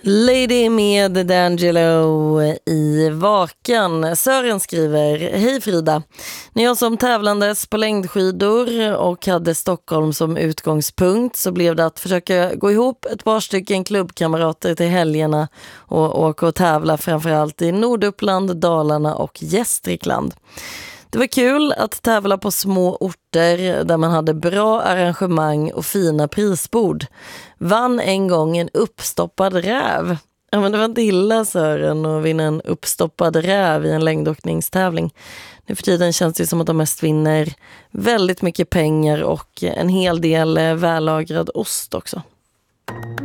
Lady med D'Angelo i Vakan. Sören skriver: Hej Frida, när jag som tävlandes på längdskidor och hade Stockholm som utgångspunkt så blev det att försöka gå ihop ett par stycken klubbkamrater till helgerna och åka och tävla framförallt i Norduppland, Dalarna och Gästrikland. Det var kul att tävla på små orter där man hade bra arrangemang och fina prisbord. Vann en gång en uppstoppad räv. Ja, men det var inte illa, Sören, att vinna en uppstoppad räv i en längdåkningstävling. Nu för tiden känns det som att de mest vinner väldigt mycket pengar och en hel del vällagrad ost också.